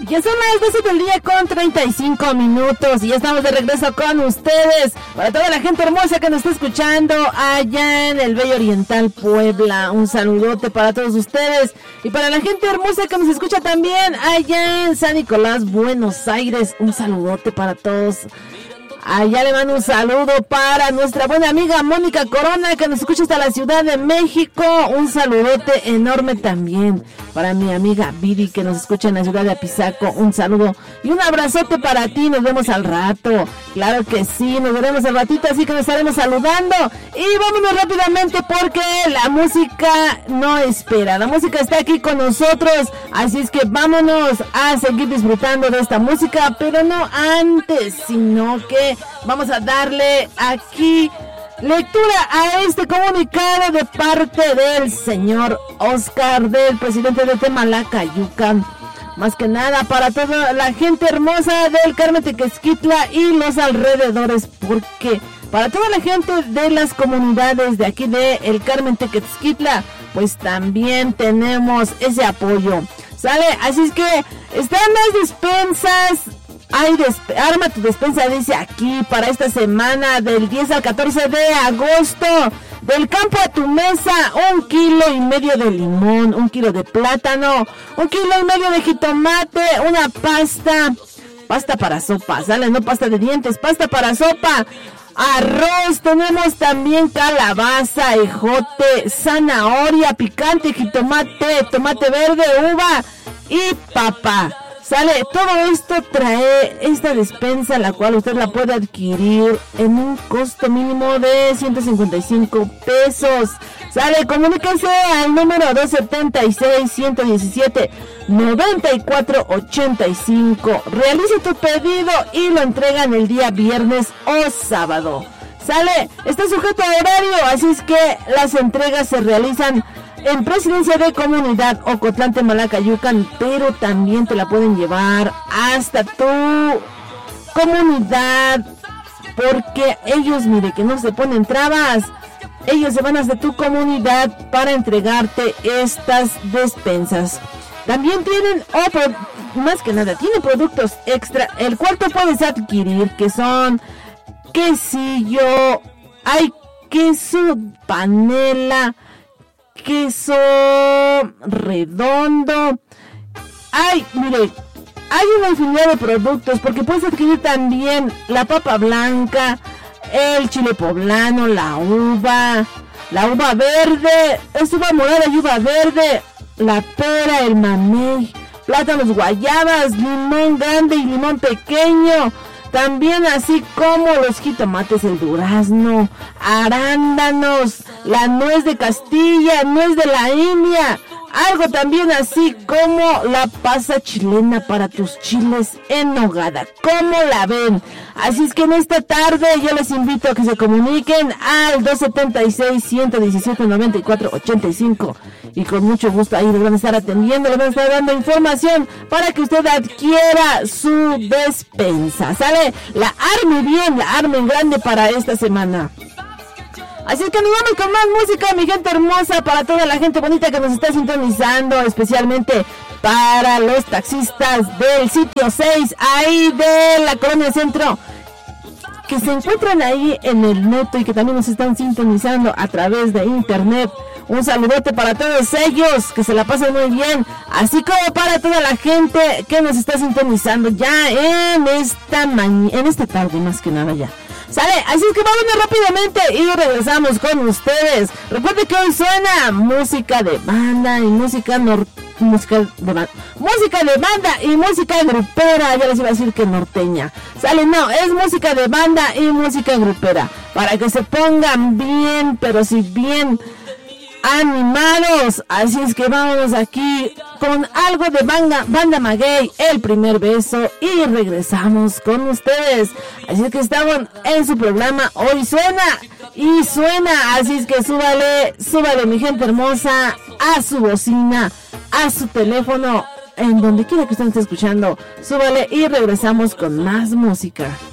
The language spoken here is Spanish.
Ya son las 12 del día con 35 minutos y ya estamos de regreso con ustedes. Para toda la gente hermosa que nos está escuchando allá en el Bello Oriental, Puebla, un saludote para todos ustedes. Y para la gente hermosa que nos escucha también allá en San Nicolás, Buenos Aires, un saludote para todos. Allá le mando un saludo para nuestra buena amiga Mónica Corona, que nos escucha hasta la Ciudad de México. Un saludote enorme también para mi amiga Viri, que nos escucha en la ciudad de Apizaco. Un saludo y un abrazote para ti. Nos vemos al rato. Claro que sí, nos veremos al ratito, así que nos estaremos saludando. Y vámonos rápidamente porque la música no espera. La música está aquí con nosotros, así es que vámonos a seguir disfrutando de esta música, pero no antes, sino que vamos a darle aquí lectura a este comunicado de parte del señor Oscar, del presidente de Temalacayucan. Más que nada para toda la gente hermosa del Carmen Tequesquitla y los alrededores, porque para toda la gente de las comunidades de aquí de el Carmen Tequesquitla, pues también tenemos ese apoyo, ¿sale? Así es que están las despensas. Arma tu despensa, dice aquí, para esta semana del 10 al 14 de agosto. Del campo a tu mesa, 1,5 kilos de limón, 1 kilo de plátano, 1,5 kilos de jitomate, una pasta para sopa, ¿sale? No pasta de dientes, pasta para sopa. Arroz, tenemos también calabaza, ejote, zanahoria, picante, jitomate, tomate verde, uva y papa. Sale, todo esto trae esta despensa, la cual usted la puede adquirir en un costo mínimo de 155 pesos. Sale, comuníquese al número 276-117-9485. Realice tu pedido y lo entregan el día viernes o sábado. Sale, está sujeto a horario, así es que las entregas se realizan en Presidencia de Comunidad Ocotlán, Temalacayucan, pero también te la pueden llevar hasta tu comunidad, porque ellos, mire, que no se ponen trabas, ellos se van hasta tu comunidad para entregarte estas despensas. También tienen más que nada, tienen productos extra, el cual tú puedes adquirir, que son quesillo, hay queso panela, queso redondo, mire, hay una infinidad de productos, porque puedes adquirir también la papa blanca, el chile poblano, la uva verde, es uva morada y uva verde, la pera, el mamey, plátanos, guayabas, limón grande y limón pequeño. También así como los jitomates, el durazno, arándanos, la nuez de Castilla, nuez de la India, algo también así como la pasa chilena para tus chiles en nogada. ¿Cómo la ven? Así es que en esta tarde yo les invito a que se comuniquen al 276-117-9485 y con mucho gusto ahí les van a estar atendiendo, les van a estar dando información para que usted adquiera su despensa, ¿sale? La arme bien, la arme en grande para esta semana. Así es que nos vamos con más música, mi gente hermosa, para toda la gente bonita que nos está sintonizando, especialmente para los taxistas del sitio 6, ahí de la Colonia Centro, que se encuentran ahí en el neto y que también nos están sintonizando a través de internet. Un saludote para todos ellos, que se la pasen muy bien, así como para toda la gente que nos está sintonizando ya en esta tarde, más que nada ya. ¿Sale? Así es que vámonos rápidamente y regresamos con ustedes. Recuerden que hoy suena música de banda y música de banda y música grupera. Ya les iba a decir que norteña. ¿Sale? No, es música de banda y música grupera. Para que se pongan bien, pero si bien animados. Así es que vámonos aquí con algo de Banda Maguey, El Primer Beso, y regresamos con ustedes. Así es que estamos en su programa Hoy Suena y Suena. Así es que súbale mi gente hermosa a su bocina, a su teléfono, en donde quiera que usted esté escuchando. Súbale y regresamos con más música.